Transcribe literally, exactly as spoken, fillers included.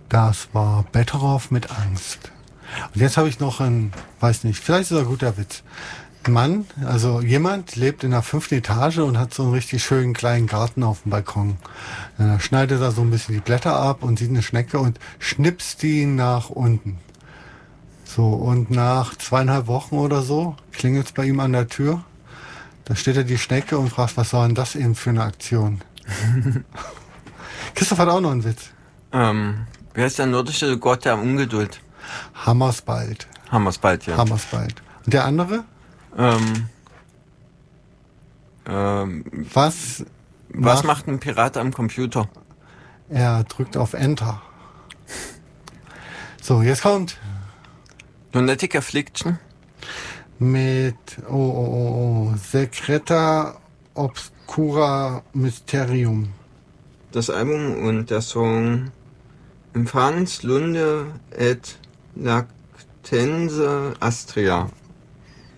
Das war Better Off mit Angst. Und jetzt habe ich noch einen, weiß nicht, vielleicht ist das ein guter Witz. Ein Mann, also jemand lebt in der fünften Etage und hat so einen richtig schönen kleinen Garten auf dem Balkon. Dann schneidet er so ein bisschen die Blätter ab und sieht eine Schnecke und schnipst die nach unten. So, und nach zweieinhalb Wochen oder so klingelt es bei ihm an der Tür. Da steht er die Schnecke und fragt, was war denn das eben für eine Aktion? Christoph hat auch noch einen Witz. Ähm, wer ist der nordische Gott der Ungeduld? Hammersbald. Hammersbald, ja. Hammersbald. Und der andere? Ähm, ähm, Was, was macht, macht ein Pirat am Computer? Er drückt auf Enter. So, jetzt kommt Lunatic Affliction? mit oh, oh, oh, oh, Secreta Obscura Mysterium. Das Album und der Song Infans Lunde et Lactense Astria.